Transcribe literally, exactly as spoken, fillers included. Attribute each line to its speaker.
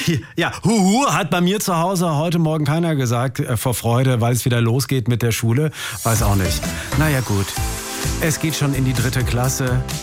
Speaker 1: Ja, Huhu hat bei mir zu Hause heute Morgen keiner gesagt, äh, vor Freude, weil es wieder losgeht mit der Schule. Weiß auch nicht. Naja gut, es geht schon in die dritte Klasse.